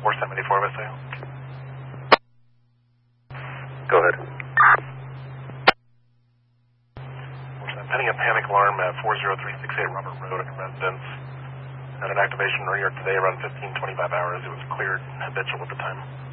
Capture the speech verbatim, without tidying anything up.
four seventy-four, Vaseo. Go ahead. Pending a panic alarm at four zero three six eight Robert Road at a residence. Had an activation earlier today around fifteen twenty-five hours. It was cleared and habitual at the time.